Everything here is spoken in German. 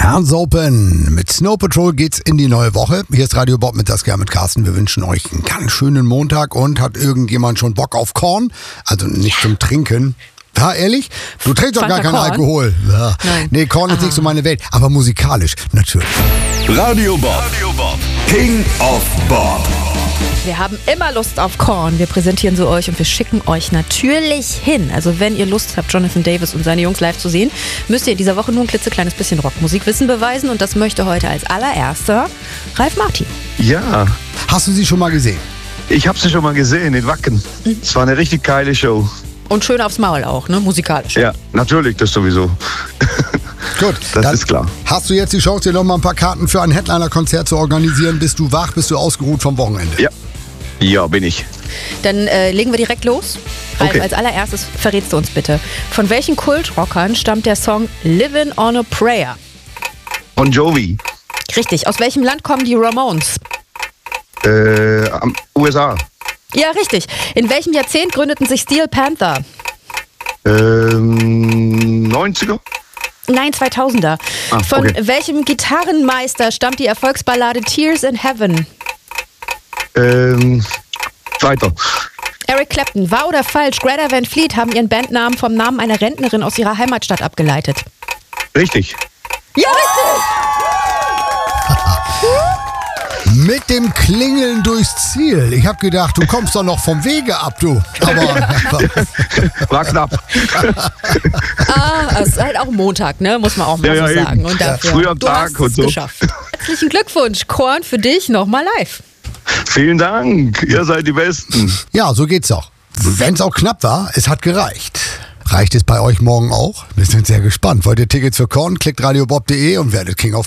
Hands Open. Mit Snow Patrol geht's in die neue Woche. Hier ist Radio Bob mit Saskia mit Carsten. Wir wünschen euch einen ganz schönen Montag. Und hat irgendjemand schon Bock auf Korn? Also nicht zum Trinken. Ja, ehrlich? Du trinkst doch gar keinen Alkohol. Ja. Nee, Korn ist nicht so meine Welt. Aber musikalisch, natürlich. Radio Bob. King of Bob. Wir haben immer Lust auf Korn. Wir präsentieren sie euch und wir schicken euch natürlich hin. Also wenn ihr Lust habt, Jonathan Davis und seine Jungs live zu sehen, müsst ihr in dieser Woche nur ein klitzekleines bisschen Rockmusikwissen beweisen. Und das möchte heute als allererster Ralf Martin. Ja. Hast du sie schon mal gesehen? Ich habe sie schon mal gesehen in Wacken. Es war eine richtig geile Show. Und schön aufs Maul auch, ne? Musikalisch. Ja, natürlich, das sowieso. Gut, das ist klar. Hast du jetzt die Chance, dir noch mal ein paar Karten für ein Headliner-Konzert zu organisieren? Bist du wach? Bist du ausgeruht vom Wochenende? Ja, bin ich. Dann legen wir direkt los. Ralf, Okay. als allererstes verrätst du uns bitte. Von welchen Kultrockern stammt der Song Livin' on a Prayer? Bon Jovi. Richtig. Aus welchem Land kommen die Ramones? USA. Ja, richtig. In welchem Jahrzehnt gründeten sich Steel Panther? 90er? Nein, 2000er. Von okay. welchem Gitarrenmeister stammt die Erfolgsballade Tears in Heaven? Weiter. Eric Clapton. Wahr oder falsch? Greta Van Fleet haben ihren Bandnamen vom Namen einer Rentnerin aus ihrer Heimatstadt abgeleitet. Richtig. Ja, richtig! Mit dem Klingeln durchs Ziel. Ich habe gedacht, du kommst doch noch vom Wege ab, du. Aber War knapp. Es ist halt auch Montag, ne? Muss man auch mal so eben. sagen. Und dafür, Früh am du Tag hast und es so. geschafft. Herzlichen Glückwunsch, Korn, für dich nochmal live. Vielen Dank. Ihr seid die Besten. ja, so geht's doch. Wenn es auch knapp war, es hat gereicht. Reicht es bei euch morgen auch? Wir sind sehr gespannt. Wollt ihr Tickets für Korn? Klickt radiobob.de und werdet King of